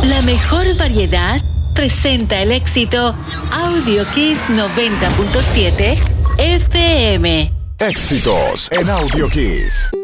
La mejor variedad presenta el éxito Audio Kiss 90.7 FM. Éxitos en Audio Kiss.